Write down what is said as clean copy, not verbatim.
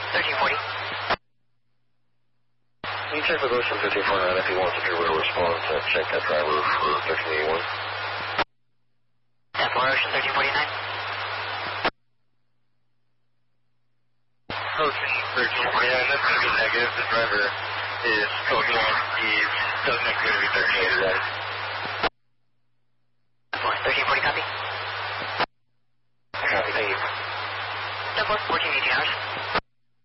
1340. Can you check with Ocean 1549 if he wants a direct response and check that driver for 1381? 10-4, Ocean 1349. Ocean 1349, that's going to be negative. The driver is coherent. He doesn't appear to be 1380 right? 1340, copy. Copy, thank you. 10-4, 1418 hours.